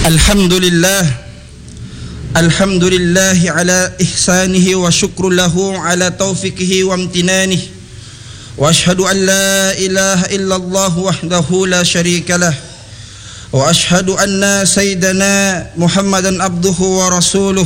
الحمد لله على إحسانه وشكر له على توفيقه وامتنانه وأشهد أن لا إله إلا الله وحده لا شريك له وأشهد أن سيدنا محمدا عبده ورسوله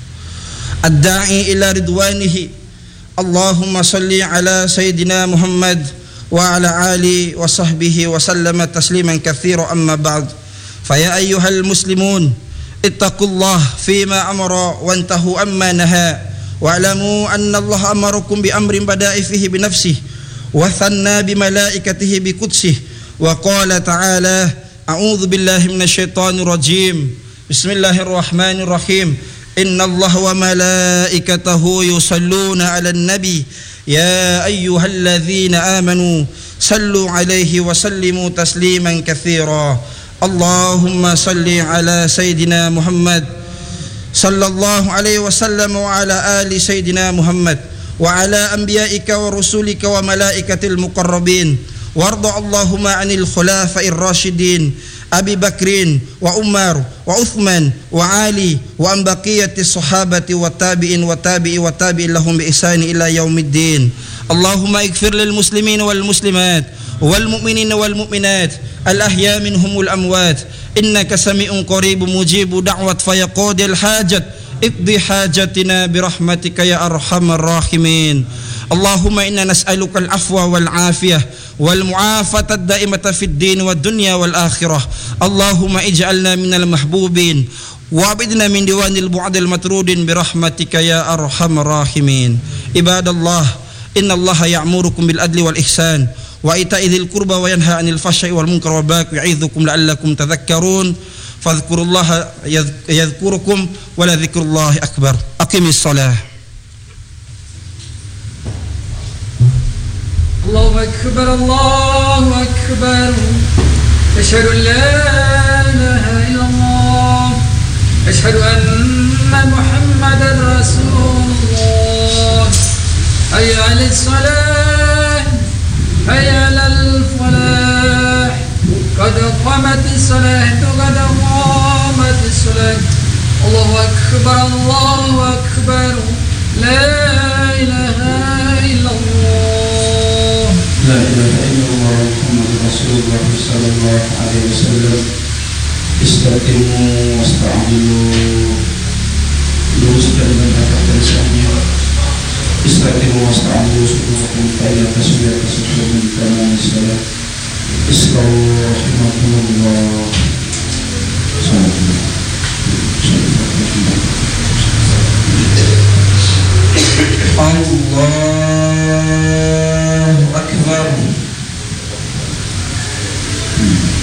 الداعي إلى رضوانه اللهم صل على سيدنا محمد وعلى آله وصحبه وسلم تسليما كثيرا أما بعد فيا أيها المسلمون اتقوا الله فيما أمر وانتهوا عما نهى واعلموا أن الله أمركم بأمر بدأ فيه بنفسه وثنى بملائكته بقدسه وقال تعالى أعوذ بالله من الشيطان الرجيم بسم الله الرحمن الرحيم إن الله وملائكته يصلون على النبي يا أيها الذين آمنوا صلوا عليه وسلموا تسليما كثيرا اللهم صل على سيدنا محمد صلى الله عليه وسلم وعلى آل سيدنا محمد وعلى أنبيائك ورسولك وملائكة المقربين وارض اللهم عن الخلفاء الراشدين أبي بكر وعمر وعثمان وعلي وعن بقية الصحابة والتابعين والتابعين لهم بإحسان إلى يوم الدين اللهم اغفر للمسلمين والمسلمات والمؤمنين والمؤمنات الأحياء منهم والأموات إنك سميع قريب مجيب دعوة فيقضي الحاجة اقضي حاجتنا برحمتك يا أرحم الراحمين اللهم إنا نسألك العفو والعافية والمعافاة الدائمة في الدين والدنيا والآخرة اللهم اجعلنا من المحبوبين وابعدنا من ديوان البعد المطرودين برحمتك يا أرحم الراحمين عباد الله إن الله يأمركم بالعدل والإحسان وإيتاء ذي القربى وينهى عن الفحشاء والمنكر والبغي يعظكم لعلكم تذكرون فاذكروا الله يذكركم ولذكر الله أكبر أقم الصلاة الله أكبر الله أكبر أشهد أن لا إله إلا الله أشهد أن محمدا رسول الله حي على الصلاة حي على الفلاح قد قامت الصلاة قد قامت الصلاة الله أكبر الله أكبر لا إله إلا الله لا إله إلا الله محمد رسول الله صلى الله عليه وسلم استقيموا واستعجلوا luruskan dan akan lisannya istaqimu wasta'inu sufufakum fa'ila tasbih tasbih min tamam salat islamu rahimakumullah Allahu Akbar